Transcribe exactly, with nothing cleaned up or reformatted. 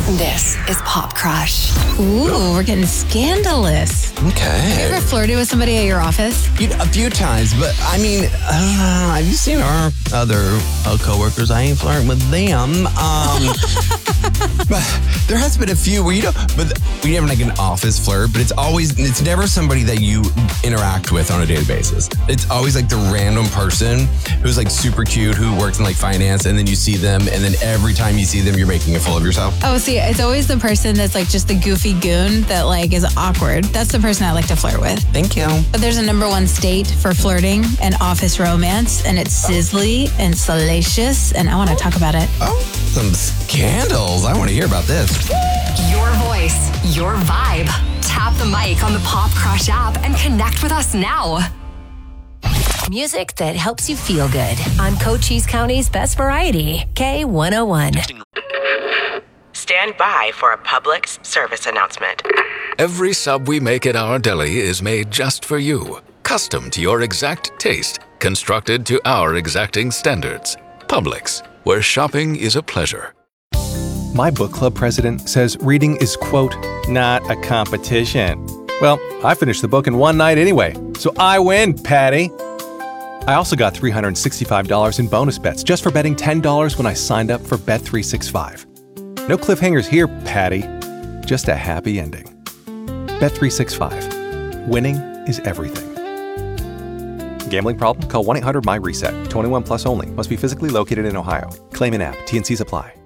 This is Pop Crush. Ooh, we're getting scandalous. Okay. Have you ever flirted with somebody at your office? You know, a few times, but I mean, uh, have you seen our other uh, coworkers? I ain't flirting with them. Um, but there has been a few where you know, but we have like an office flirt, but it's always, it's never somebody that you interact with on a daily basis. It's always like the random person who's like super cute, who works in like finance, and then you see them, and then every time you see them, you're making a fool of yourself. Oh, see, it's always the person that's like just the goofy goon that like is awkward. That's the person I like to flirt with. Thank you. But there's a number one state for flirting and office romance, and it's sizzly and salacious, and I want to talk about it. Oh, some scandals. I want to hear about this. Your voice, your vibe. Tap the mic on the Pop Crush app and connect with us now. Music that helps you feel good on Cochise County's best variety, K one oh one. Stand by for a Publix service announcement. Every sub we make at our deli is made just for you, custom to your exact taste, constructed to our exacting standards. Publix, where shopping is a pleasure. My book club president says reading is, quote, not a competition. Well, I finished the book in one night anyway, so I win, Patty. I also got three hundred sixty-five dollars in bonus bets just for betting ten dollars when I signed up for Bet three sixty-five. No cliffhangers here, Patty. Just a happy ending. Bet three sixty-five. Winning is everything. Gambling problem? Call one eight hundred M Y RESET. twenty-one plus only. Must be physically located in Ohio. Claim in app. T and Cs apply.